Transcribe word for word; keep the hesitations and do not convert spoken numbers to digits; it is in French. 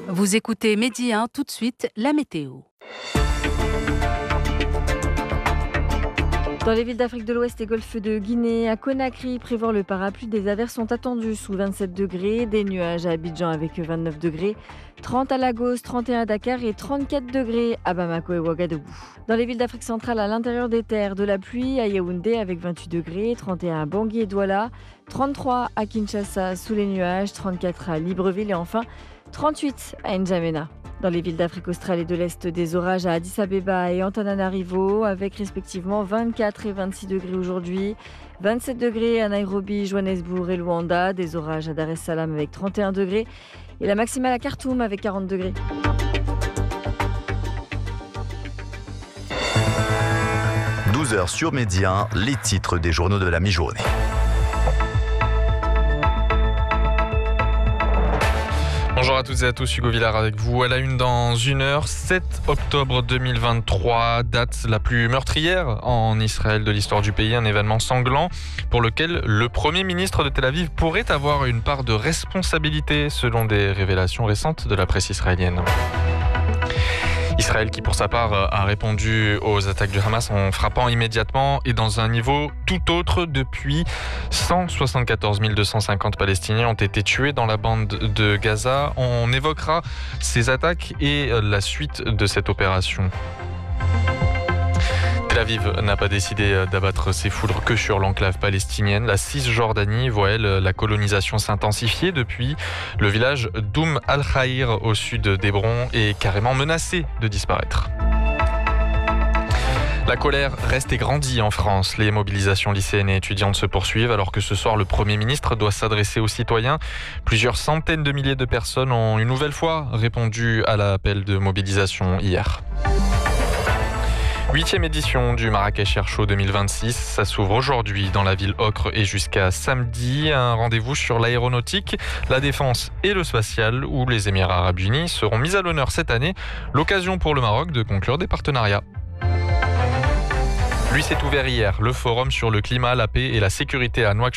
Vous écoutez Midi un, tout de suite, la météo. Dans les villes d'Afrique de l'Ouest et Golfe de Guinée, à Conakry, prévoir le parapluie, des averses sont attendues sous vingt-sept degrés, des nuages à Abidjan avec vingt-neuf degrés, trente à Lagos, trente et un à Dakar et trente-quatre degrés à Bamako et Ouagadougou. Dans les villes d'Afrique centrale, à l'intérieur des terres, de la pluie à Yaoundé avec vingt-huit degrés, trente et un à Bangui et Douala, trente-trois à Kinshasa sous les nuages, trente-quatre à Libreville et enfin trente-huit à N'Djamena. Dans les villes d'Afrique australe et de l'Est, des orages à Addis Abeba et Antananarivo avec respectivement vingt-quatre et vingt-six degrés aujourd'hui, vingt-sept degrés à Nairobi, Johannesburg et Luanda, des orages à Dar es Salaam avec trente et un degrés et la maximale à Khartoum avec quarante degrés. douze heures sur Midi un, les titres des journaux de la mi-journée. Bonjour à toutes et à tous, Hugo Villard avec vous. À la une dans une heure, sept octobre deux mille vingt-trois, date la plus meurtrière en Israël de l'histoire du pays, un événement sanglant pour lequel le Premier ministre de Tel Aviv pourrait avoir une part de responsabilité selon des révélations récentes de la presse israélienne. Israël qui pour sa part a répondu aux attaques du Hamas en frappant immédiatement et dans un niveau tout autre. Depuis, cent soixante-quatorze mille deux cent cinquante Palestiniens ont été tués dans la bande de Gaza. On évoquera ces attaques et la suite de cette opération. Tel Aviv n'a pas décidé d'abattre ses foudres que sur l'enclave palestinienne. La Cisjordanie voit, elle, la colonisation s'intensifier depuis. Le village d'Oum al-Khaïr au sud d'Hébron est carrément menacé de disparaître. La colère reste et grandit en France. Les mobilisations lycéennes et étudiantes se poursuivent alors que ce soir, le Premier ministre doit s'adresser aux citoyens. Plusieurs centaines de milliers de personnes ont une nouvelle fois répondu à l'appel de mobilisation hier. Huitième édition du Marrakech Air Show deux mille vingt-six, ça s'ouvre aujourd'hui dans la ville ocre et jusqu'à samedi. Un rendez-vous sur l'aéronautique, la défense et le spatial où les Émirats Arabes Unis seront mis à l'honneur cette année. L'occasion pour le Maroc de conclure des partenariats. Lui s'est ouvert hier, le forum sur le climat, la paix et la sécurité à Nouakchott.